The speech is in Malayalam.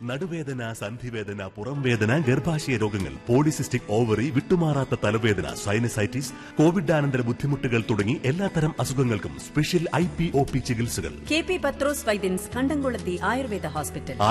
നടുവേദന, സന്ധിവേദന, പുറംവേദന, ഗർഭാശയ രോഗങ്ങൾ, പോളിസിസ്റ്റിക് ഓവറി, വിട്ടുമാറാത്ത തലവേദന, സൈനസൈറ്റിസ്, കോവിഡാനന്തര ബുദ്ധിമുട്ടുകൾ തുടങ്ങി എല്ലാത്തരം അസുഖങ്ങൾക്കും സ്പെഷ്യൽ IPOP ചികിത്സകൾ. KP പത്രോസ് വൈദ്യൻസ് കണ്ടംകുളത്തി ആയുർവേദ ഹോസ്പിറ്റൽ.